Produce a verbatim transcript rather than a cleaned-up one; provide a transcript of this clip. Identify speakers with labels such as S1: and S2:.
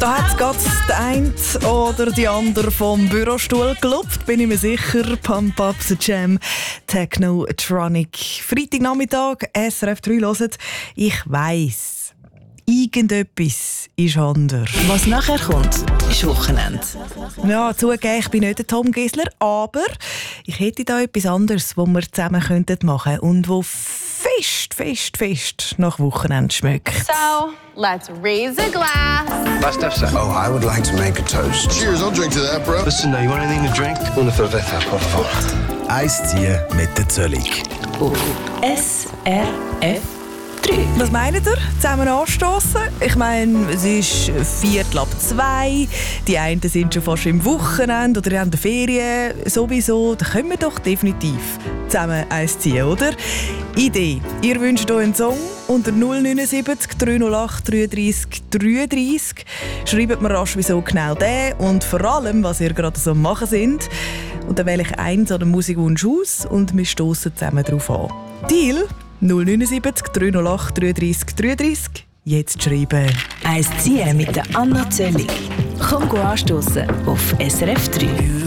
S1: Da hat es gerade der eine oder die andere vom Bürostuhl gelupft, bin ich mir sicher. Pump Up the Jam, Technotronic. Freitagnachmittag, S R F drei hören. Ich weiss, irgendetwas ist anders.
S2: Was nachher kommt, ist Wochenende.
S1: Ja, zugeben, ich bin nicht der Tom Gisler, aber ich hätte da etwas anderes, was wir zusammen machen könnten und wo fest, fest, fest nach Wochenende schmeckt.
S3: So, let's raise a glass.
S4: Last episode.
S5: Oh, I would like to make a toast.
S6: Cheers, I'll drink to that, bro.
S4: Listen, you want anything to drink? Una cerveza, por favor.
S5: Eis ziehen mit der Zöllig.
S2: Auf S R F drei.
S1: Was meint ihr? Zusammen anstossen? Ich meine, es ist Viertel ab zwei. Die einen sind schon fast im Wochenende oder haben die Ferien sowieso. Da können wir doch definitiv zusammen eins ziehen, oder? Idee. Ihr wünscht euch einen Song unter null neun sieben drei null acht drei drei drei drei. Schreibt mir rasch, wieso genau der und vor allem, was ihr gerade so am machen sind. Und dann wähle ich einen so einen Musikwunsch aus und wir stossen zusammen drauf an. Deal? null neun sieben drei null acht drei drei drei drei. Jetzt schreiben.
S2: Eins ziehen mit der Anna Zöllig. Komm anstossen auf S R F drei.